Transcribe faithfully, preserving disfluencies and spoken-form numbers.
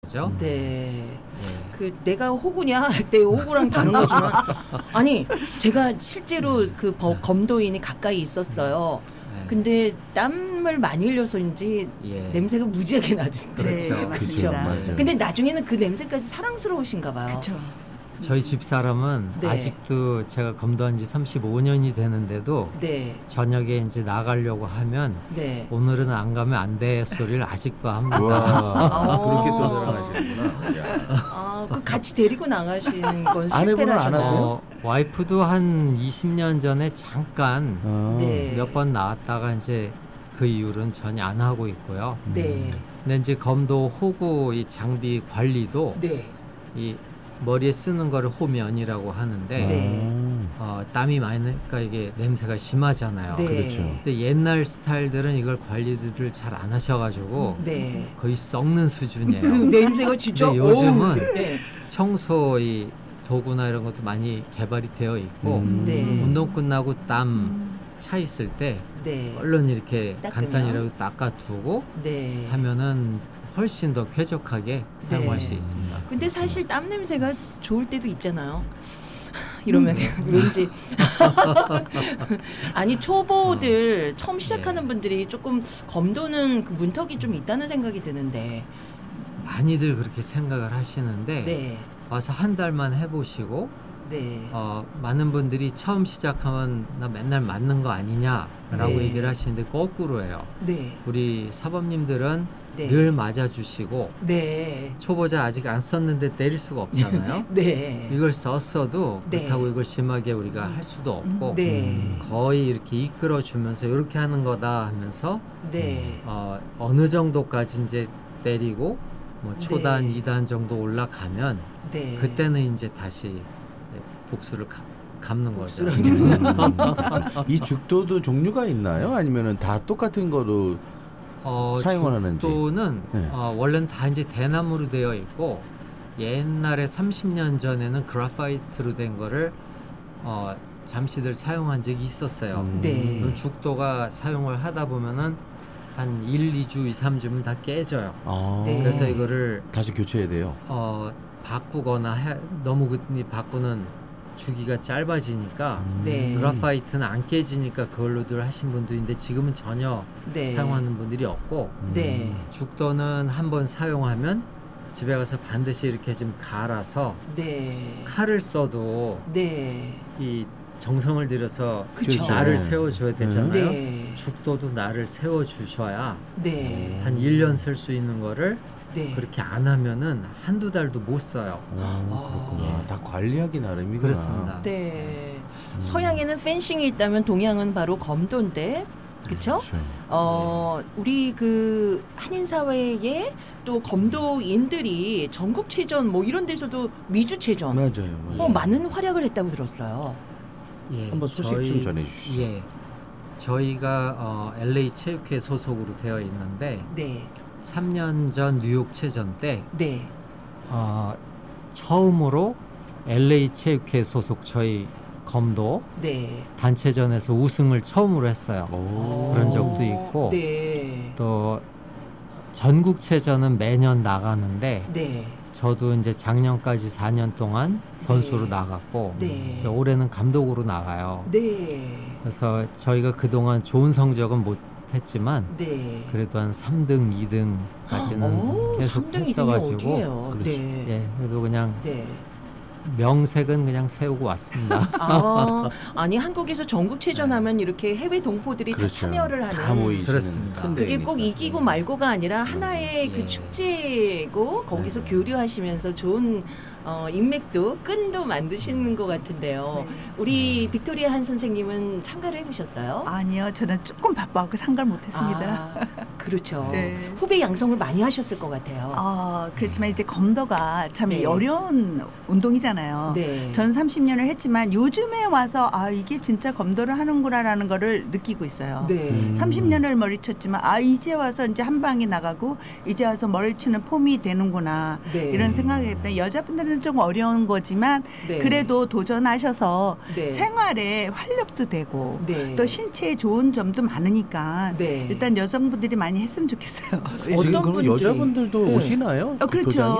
거죠. 네. 네. 그 내가 호구냐 할 때 호구랑 다른 거지만 아니 제가 실제로 그 버- 검도인이 가까이 있었어요. 네. 근데 땀을 많이 흘려서인지 예. 냄새가 무지하게 나던데. 그렇죠. 네, 맞습니다. 맞아요. 근데 나중에는 그 냄새까지 사랑스러우신가 봐요. 그렇죠. 저희 집 사람은 네. 아직도 제가 검도한 지 삼십오 년이 되는데도 네. 저녁에 이제 나가려고 하면 네. 오늘은 안 가면 안 돼 소리를 아직도 합니다. 와, 어. 그렇게 또 사랑하시는구나. 야. 아, 그 같이 데리고 나가시는 건 아내분은 실패를 안 하셨나요? 하세요? 어, 와이프도 한 이십 년 전에 잠깐 아. 네. 몇 번 나왔다가 이제 그 이후로는 전혀 안 하고 있고요. 네. 근데 이제 검도 호구 이 장비 관리도 네. 이 머리에 쓰는 거를 호면이라고 하는데 네. 어, 땀이 많이 나니까 이게 냄새가 심하잖아요. 네. 그렇죠. 근데 옛날 스타일들은 이걸 관리를 잘 안 하셔가지고 네. 거의 썩는 수준이에요. 그 냄새가 진짜 근데 요즘은 어우, 네. 청소 이 도구나 이런 것도 많이 개발이 되어 있고 음. 네. 운동 끝나고 땀 차 있을 때 네. 얼른 이렇게 닦으면? 간단히라도 닦아두고 네. 하면은 훨씬 더 쾌적하게 사용할 네. 수 있습니다. 근데 사실 땀 냄새가 좋을 때도 있잖아요. 이러면 왠지 아니 초보들 처음 시작하는 네. 분들이 조금 검도는 그 문턱이 좀 있다는 생각이 드는데 많이들 그렇게 생각을 하시는데 네, 와서 한 달만 해보시고 네, 어, 많은 분들이 처음 시작하면 나 맨날 맞는 거 아니냐라고 네. 얘기를 하시는데 거꾸로예요. 네, 우리 사범님들은 네, 늘 맞아주시고 네, 초보자 아직 안 썼는데 때릴 수가 없잖아요. 네, 이걸 썼어도 네. 그렇다고 이걸 심하게 우리가 할 수도 없고 네, 거의 이렇게 이끌어주면서 이렇게 하는 거다 하면서 네, 어, 어느 정도까지 이제 때리고 뭐 초단, 네. 이단 정도 올라가면 네. 그때는 이제 다시 복수를 가, 갚는 거죠. 복수를. 음. 이 죽도도 종류가 있나요? 아니면은 다 똑같은 거로 어, 사용을 하는지. 죽도는 네. 어, 원래는 다 이제 대나무로 되어 있고 옛날에 삼십 년 전에는 그라파이트로 된 거를 어, 잠시들 사용한 적이 있었어요. 음. 네. 그럼 죽도가 사용을 하다 보면은 한 일, 이 주, 삼 주면 다 깨져요. 아. 네. 그래서 이거를 다시 교체해야 돼요. 어, 바꾸거나 해, 너무 그 바꾸는 주기가 짧아지니까 음. 네. 그라파이트는 안 깨지니까 그걸로들 하신 분도 있는데 지금은 전혀 네. 사용하는 분들이 없고 음. 네. 죽도는 한번 사용하면 집에 가서 반드시 이렇게 좀 갈아서 네. 칼을 써도 네. 이 정성을 들여서 그쵸. 날을 네. 세워줘야 되잖아요. 네. 죽도도 날을 세워주셔야 네. 한 일 년 쓸 수 있는 거를 네. 그렇게 안 하면은 한두 달도 못 써요. 아, 그렇구나. 예. 다 관리하기 나름이구나. 그렇습니다. 네. 음. 서양에는 펜싱이 있다면 동양은 바로 검도인데, 그렇죠? 그렇죠. 어, 우리 그 한인 사회에 또 검도인들이 전국체전 뭐 이런 데서도 미주체전 맞아요. 맞아요. 어, 많은 활약을 했다고 들었어요. 예, 한번 소식 좀 전해주시죠. 예, 저희가 어, 엘에이 체육회 소속으로 되어 있는데 네. 삼 년 전 뉴욕 체전 때 네. 어, 처음으로 엘에이 체육회 소속 저희 검도 네. 단체전에서 우승을 처음으로 했어요. 오. 그런 적도 있고 네. 또 전국체전은 매년 나가는데 네. 저도 이제 작년까지 사 년 동안 선수로 네. 나갔고 네. 이제 올해는 감독으로 나가요. 네. 그래서 저희가 그동안 좋은 성적은 못 했지만 네. 그래도 한 삼 등, 이 등까지는 오, 계속 삼 등, 이 등이 했어가지고 어디예요? 그렇지. 네. 예, 그래도 그냥 네. 명색은 그냥 세우고 왔습니다. 아, 아니 한국에서 전국체전하면 이렇게 해외 동포들이 그렇죠. 다 참여를 하는 다 모이시는 그렇습니다. 큰 그게 데니까. 꼭 이기고 말고가 아니라 하나의 그 예. 축제고 거기서 네. 교류하시면서 좋은 어, 인맥도 끈도 만드시는 것 같은데요. 네. 우리 빅토리아 한 선생님은 참가를 해보셨어요? 아니요, 저는 조금 바빠서 참가를 못했습니다. 아, 그렇죠. 네. 후배 양성을 많이 하셨을 것 같아요. 아, 그렇지만 이제 검도가 참 네. 어려운 운동이지 바뀌잖아요. 네. 전 삼십 년을 했지만 요즘에 와서 아 이게 진짜 검도를 하는구나라는 거를 느끼고 있어요. 네. 음. 삼십 년을 머리쳤지만 아 이제 와서 이제 한 방이 나가고 이제 와서 머리치는 폼이 되는구나 네. 이런 생각이 했던 여자분들은 좀 어려운 거지만 네. 그래도 도전하셔서 네. 생활에 활력도 되고 네. 또 신체에 좋은 점도 많으니까 네. 일단 여성분들이 많이 했으면 좋겠어요. 어떤 지금 그럼 분들이- 여자분들도 네. 오시나요? 어, 그렇죠. 도장에?